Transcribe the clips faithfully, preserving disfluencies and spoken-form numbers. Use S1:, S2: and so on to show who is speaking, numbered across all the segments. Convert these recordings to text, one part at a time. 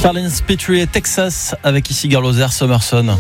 S1: Charlene Spiteri et Texas avec ici Gare Lozère, Summerson.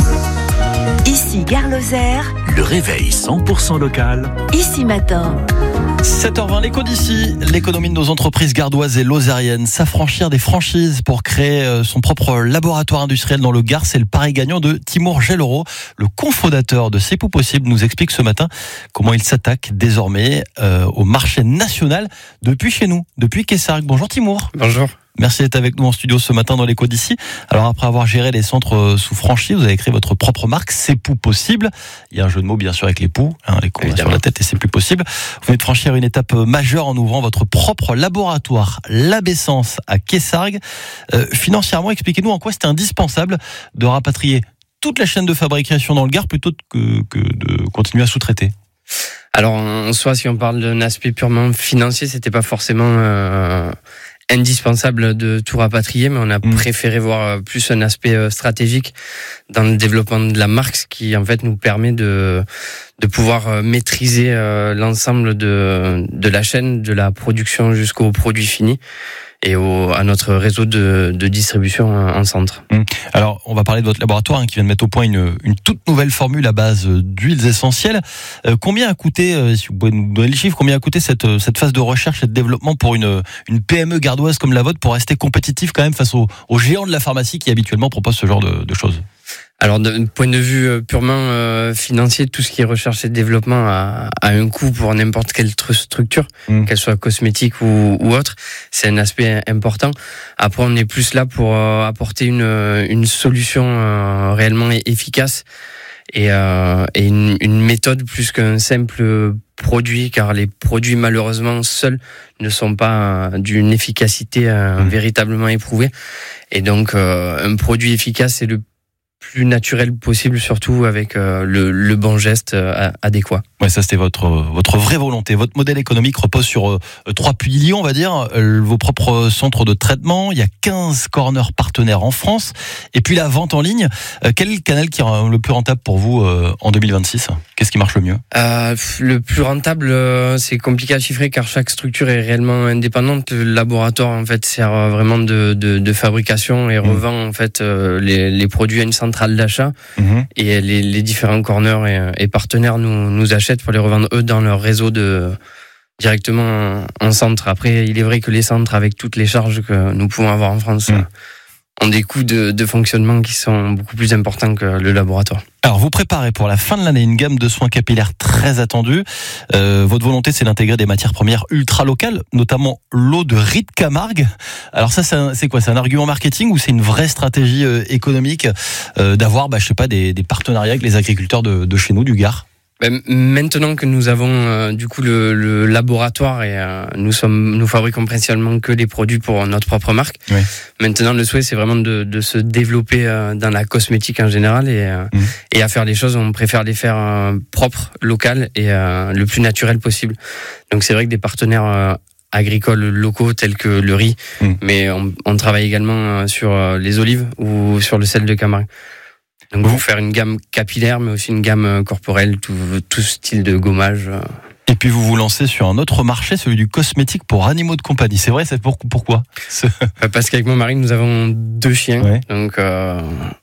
S2: Ici Gare Lozère,
S3: le réveil cent pour cent local.
S2: Ici Matin.
S1: sept heures vingt, l'écho d'ici, l'économie de nos entreprises gardoises et lozériennes. S'affranchir des franchises pour créer son propre laboratoire industriel dans le Gard, c'est le pari gagnant de Timur Geloro. Le cofondateur de C'est Pou Possible nous explique ce matin comment il s'attaque désormais euh, au marché national depuis chez nous, depuis Kessargues. Bonjour Timur.
S4: Bonjour.
S1: Merci d'être avec nous en studio ce matin dans l'écho d'ici. Alors après avoir géré les centres sous franchise, vous avez créé votre propre marque, C'est Pou Possible. Il y a un jeu de mots bien sûr avec les poux, hein, les coups sur la tête et c'est plus possible. Vous venez de franchir une étape majeure en ouvrant votre propre laboratoire, l'Abessence à Kessargues. Euh, financièrement, expliquez-nous en quoi c'était indispensable de rapatrier toute la chaîne de fabrication dans le Gard plutôt que, que de continuer à sous-traiter.
S4: Alors en soi, si on parle d'un aspect purement financier, c'était pas forcément euh, indispensable de tout rapatrier, mais on a mmh. préféré voir plus un aspect stratégique dans le développement de la marque, ce qui en fait nous permet de de pouvoir maîtriser l'ensemble de de la chaîne, de la production jusqu'au produit fini et au, à notre réseau de, de distribution en centre.
S1: Alors, on va parler de votre laboratoire hein, qui vient de mettre au point une, une toute nouvelle formule à base d'huiles essentielles. Euh, combien a coûté, euh, si vous pouvez nous donner le chiffre, combien a coûté cette, cette phase de recherche et de développement pour une, une P M E gardoise comme la vôtre pour rester compétitif quand même face aux, aux géants de la pharmacie qui habituellement proposent ce genre de, de choses?
S4: Alors, d'un point de vue purement euh, financier, tout ce qui est recherche et développement a, a un coût pour n'importe quelle structure, mmh. qu'elle soit cosmétique ou, ou autre. C'est un aspect important. Après, on est plus là pour euh, apporter une, une solution euh, réellement efficace et, euh, et une, une méthode plus qu'un simple produit, car les produits malheureusement seuls ne sont pas d'une efficacité euh, mmh. véritablement éprouvée. Et donc, euh, un produit efficace, c'est le plus naturel possible, surtout avec euh, le, le bon geste euh, adéquat.
S1: Ouais, ça c'était votre votre vraie volonté. Votre modèle économique repose sur euh, trois piliers, on va dire. Euh, vos propres centres de traitement. Il y a quinze corners partenaires en France. Et puis la vente en ligne. Euh, quel est le canal qui est le plus rentable pour vous euh, en deux mille vingt-six? Qu'est-ce qui marche le mieux? euh,
S4: Le plus rentable, euh, c'est compliqué à chiffrer car chaque structure est réellement indépendante. Le laboratoire en fait sert vraiment de, de, de fabrication et revend mmh. en fait euh, les, les produits à une centrale d'achat mmh. et les, les différents corners et, et partenaires nous, nous achètent pour les revendre eux dans leur réseau de directement en centre. Après, il est vrai que les centres, avec toutes les charges que nous pouvons avoir en France, mmh. ont des coûts de, de fonctionnement qui sont beaucoup plus importants que le laboratoire.
S1: Alors, vous préparez pour la fin de l'année une gamme de soins capillaires très attendue. Euh, votre volonté, c'est d'intégrer des matières premières ultra locales, notamment l'eau de riz de Camargue. Alors ça, c'est, un, c'est quoi? C'est un argument marketing ou c'est une vraie stratégie euh, économique euh, d'avoir, bah, je sais pas, des, des partenariats avec les agriculteurs de, de chez nous, du Gard?
S4: Ben, maintenant que nous avons euh, du coup le, le laboratoire et euh, nous sommes nous fabriquons principalement que les produits pour notre propre marque. Oui. Maintenant, le souhait c'est vraiment de, de se développer euh, dans la cosmétique en général et euh, mmh. et à faire les choses, on préfère les faire euh, propres, locales et euh, le plus naturel possible. Donc c'est vrai que des partenaires euh, agricoles locaux tels que le riz, mmh. mais on, on travaille également sur les olives ou sur le sel de Camargue. Donc, vous faire une gamme capillaire, mais aussi une gamme corporelle, tout, tout style de gommage.
S1: Et puis, vous vous lancez sur un autre marché, celui du cosmétique pour animaux de compagnie. C'est vrai, c'est pour, pourquoi?
S4: Parce qu'avec mon mari, nous avons deux chiens, ouais. donc, euh,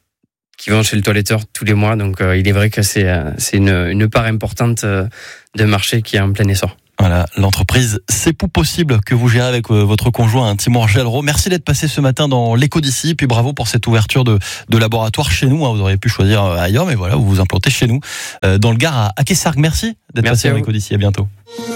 S4: qui vont chez le toiletteur tous les mois. Donc, euh, il est vrai que c'est, c'est une, une part importante de marché qui est en plein essor.
S1: Voilà, l'entreprise C'est Pou Possible que vous gérez avec votre conjoint hein, Timur Geloro. Merci d'être passé ce matin dans l'écho d'ici, puis bravo pour cette ouverture de, de laboratoire chez nous. Hein. Vous auriez pu choisir ailleurs, mais voilà, vous vous implantez chez nous, euh, dans le Gard à, à Kessargues. Merci d'être Merci passé dans l'écho d'ici. À bientôt.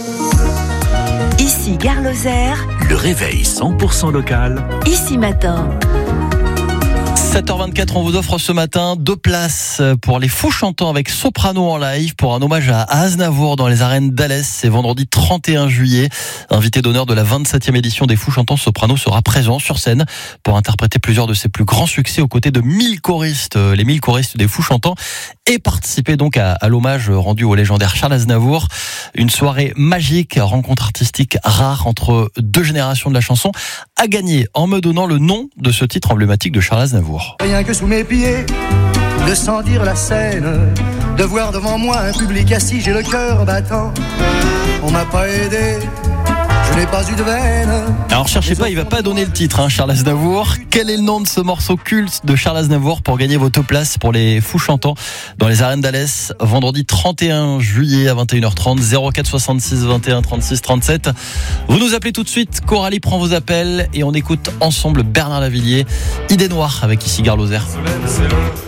S2: Ici Gare Lozère,
S3: le réveil cent pour cent local.
S2: Ici Matin.
S1: sept heures vingt-quatre, on vous offre ce matin deux places pour les Fous Chantants avec Soprano en live pour un hommage à Aznavour dans les arènes d'Alès. C'est vendredi trente et un juillet. Invité d'honneur de la vingt-septième édition des Fous Chantants, Soprano sera présent sur scène pour interpréter plusieurs de ses plus grands succès aux côtés de mille choristes, les mille choristes des Fous Chantants, et participer donc à, à l'hommage rendu au légendaire Charles Aznavour. Une soirée magique, rencontre artistique rare entre deux générations de la chanson, à gagner en me donnant le nom de ce titre emblématique de Charles Aznavour.
S5: Rien que sous mes pieds, de sentir la scène, de voir devant moi un public assis, j'ai le cœur battant. On m'a pas aidé, je n'ai pas eu de veine.
S1: Alors cherchez pas, il va pas donner le titre, hein, Charles Aznavour. Quel est le nom de ce morceau culte de Charles Aznavour pour gagner vos deux places pour les Fous Chantants dans les arènes d'Alès, vendredi trente et un juillet à vingt et une heures trente, zéro quatre soixante-six vingt et un trente-six trente-sept. Vous nous appelez tout de suite, Coralie prend vos appels et on écoute ensemble Bernard Lavilliers, Idée Noire avec ici Gare Lozère.